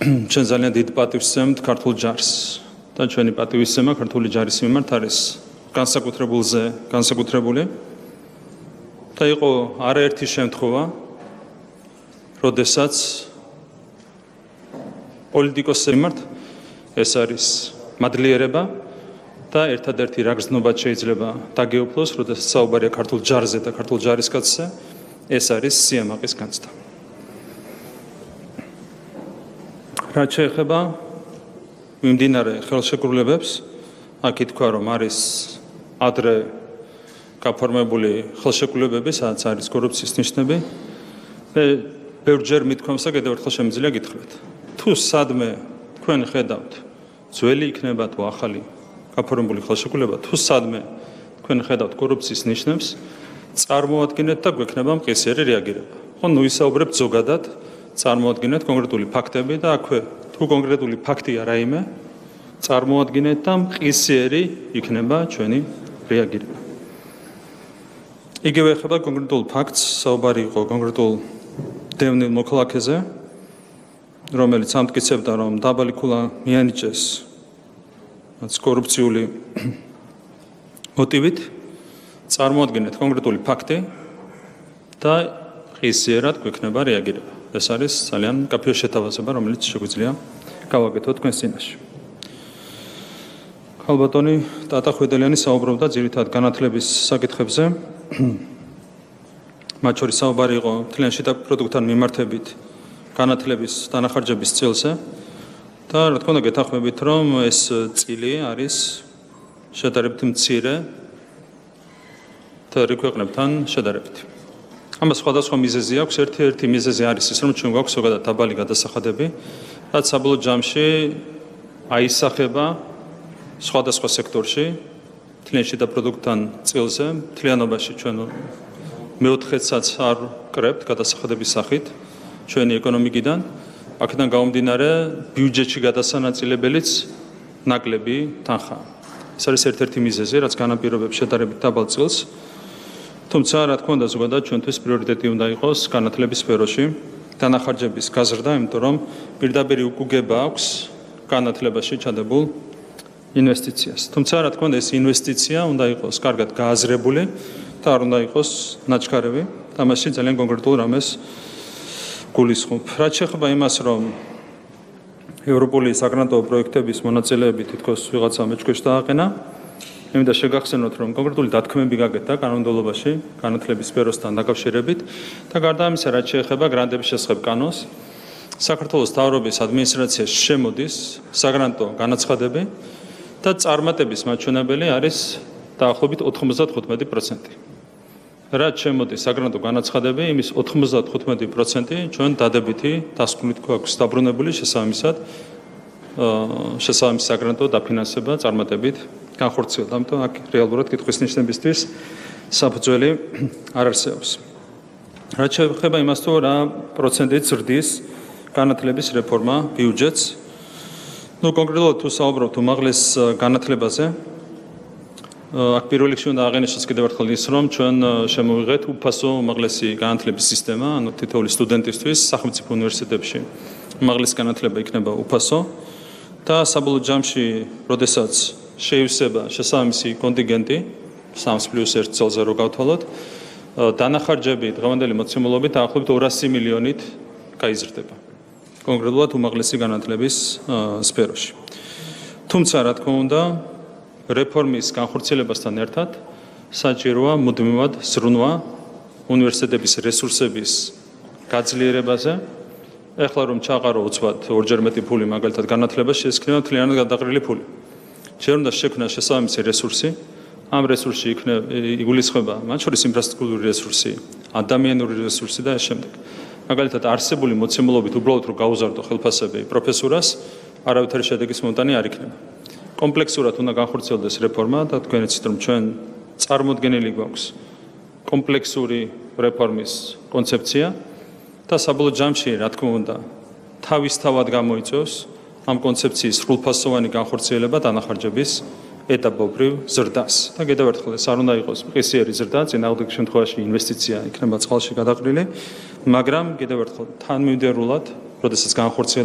ჩვენ ძალიან დიდ პატივს ვსცემთ ქართულ ჯარს და ჩვენი პატივისცემა ქართული ჯარის მიმართ არის განსაკუთრებული და იყო არაერთი შემთხვევა, როდესაც პოლიტიკოსების მიმართ ეს არის მადლიერება და ერთადერთი რა გრძნობაც შეიძლება დაგეუფლოს, როდესაც საუბარია ქართულ ჯარზე და ქართულ ჯარისკაცზე, ეს არის სიამაყის განცდა. რაც შეეხება მიმდინარე ხელშეკრულებებს, აქ ითქვა, რომ არის ადრე გაფორმებული ხელშეკრულებები, სადაც არის კორუფციის ნიშნები. მე ბევრჯერ მithქვამსა კიდევ ერთხელ შემიძლია გითხრათ. თუ სადმე თქვენ ხედავთ ძველი იქნება თუ ახალი გაფორმებული ხელშეკრულება, თუ სადმე თქვენ ხედავთ კორუფციის ნიშნებს, წარმოადგინეთ და გვექნება მყისიერი რეაგირება. ხო, ნუ ვისაუბრებთ ზოგადად, წარმოადგინეთ კონკრეტული ფაქტები და აქვე თუ კონკრეტული ფაქტია რაიმე, წარმოადგინეთ და მყისიერი იქნება ჩვენი რეაგირება. იგივე ეხება კონკრეტულ ფაქტს, საუბარი იყო კონკრეტულ დევნილ მოქალაქეზე, რომელიც ამტკიცებდა, რომ დაბალი ქულა მიანიჭეს კორუფციული მოტივით, წარმოადგინეთ კონკრეტული ფაქტი და მყისიერად გვექნება რეაგირება. ეს არის ძალიან კაფეო შეთავაზება, რომელიც შეგვიძლია გავაკეთოთ თქვენს წინაშე. ქალბატონი ტატა ხვედელიანი საუბრობდა ძირითადად განათლების საკითხებზე. მათ შორის საუბარი იყო მთლიან შიდა პროდუქტთან მიმართებით განათლების დანახარჯების წილზე და რა თქმა უნდა გეთანხმებით, რომ ეს წილი არის შედარებით მცირე თერი ქვეყნებთან შედარებით. ამას სხვადასხვა მიზეზი აქვს. ერთი მიზეზი არის ის, რომ ჩვენ გვაქვს ზოგადად დაბალი გადასახადები, რაც საბოლოო ჯამში აისახება სხვადასხვა სექტორში, მთლიან შიდა პროდუქტთან წილზე, მთლიანობაში ჩვენ მეოთხედსაც არ კრებთ გადასახადების სახით ჩვენი ეკონომიკიდან. აქედან გამომდინარე, ბიუჯეტში გადასანაწილებელიც ნაკლები თანხაა. ეს არის ერთ-ერთი მიზეზი, რაც განაპირობებს შედარებით დაბალ წილს. თუმცა, რა თქმა უნდა, ზოგადად ჩვენთვის პრიორიტეტი უნდა იყოს განათლების სფეროში დანახარჯების გაზრდა, იმიტომ რომ პირდაპირ უკუგება აქვს განათლებაში ჩადებულ ინვესტიციას. თუმცა, რა თქმა უნდა, ეს ინვესტიცია უნდა იყოს კარგად გააზრებული და არ უნდა იყოს ნაჩქარევი. ამაში ძალიან კონკრეტულ რამეს გულისხმობ. რაც შეეხება იმას, რომ ევროპული საგრანტო პროექტების მონაწილეები თითქოს ვიღაცა მეჩქვეშ დააყენა, მინდა შეგახსენოთ, რომ კონკრეტული დათქმები გაკეთდა კანონმდებლობაში განათლების სფეროსთან დაკავშირებით და გარდა ამისა, რაც შეეხება გრანტების შესახებ კანონს, საქართველოს მთავრობის ადმინისტრაციაში შემოდის საგრანტო განაცხადები და წარმატების მაჩვენებელი არის დაახლოებით 95%. რაც შემოდის საგრანტო განაცხადები, იმის 95% ჩვენ დადებითი დასკვნით გვაქვს დაბრუნებული შესაბამის საგრანტო დაფინანსება წარმატებით განხორციელდა. ამიტომ აქ რეალურად კითხვის ნიშნებისთვის საფუძველი არ არსებობს. რაც შეეხება იმას, თუ რა პროცენტით ზრდის განათლების რეფორმა ბიუჯეტს, კონკრეტულად თუ საუბრობთ უმაღლეს განათლებაზე, აქ პირველ რიგში უნდა აღინიშნოს კიდევ ერთხელ ის, რომ ჩვენ შემოვიღეთ უფასო უმაღლესი განათლების სისტემა, ანუ თითოეული სტუდენტისთვის სახელმწიფო უნივერსიტეტებში უმაღლესი განათლება იქნება უფასო და საბოლოო ჯამში, როდესაც შეივსება შესაბამისი კონტინგენტი 3+1 წელზე რო გავთვალოთ, დანახარჯები დღევანდელი მოცემულობით დაახლოებით 200 მილიონით გაიზრდება. კონკრეტულად უმაღლესი განათლების სფეროში. თუმცა, რა თქმა უნდა, რეფორმის განხორციელებასთან ერთად საჭიროა მუდმივად ზრუნვა უნივერსიტეტების რესურსების გაძლიერებაზე. ეხლა რომ ჩაყარო უცბად ორჯერ მეტი ფული მაგალითად განათლებაში, ეს იქნება მთლიანად გადაყრილი ფული. ჯერ უნდა შექმნას შესაბამისი რესურსი. ამ რესურსში იგულისხმება მათ შორის ინფრასტრუქტურული რესურსი, ადამიანური რესურსი და ამ შემდეგ. მაგალითად არსებული მოცემულობით უბრალოდ რომ გაუზარდო ხელფასები პროფესურას, არავითარი შედეგის მომტანი არ იქნება. კომპლექსურად უნდა განხორციელდეს რეფორმა და თქვენ იცით, რომ ჩვენ წარმოდგენილი გვაქვს კომპლექსური რეფორმის კონცეფცია და საბოლოო ჯამში, რა თქმა უნდა, თავისთავად გამოიწვევს ამ კონცეფციის სრულფასოვანი განხორციელება დანახარჯების ეტაპობრივ ზრდას. და კიდევ ერთხელ ეს არ უნდა იყოს მყისიერი ზრდა, წინააღმდეგ შემთხვევაში ინვესტიცია იქნება წყალში გადაყრილი, მაგრამ კიდევ ერთხელ თანმიმდევრულად, როდესაც განხორციელდება